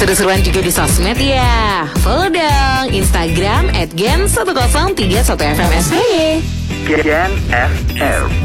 Seru-seruan juga di sosmed ya. Follow dong Instagram @gen1031fmsby. Gen FM.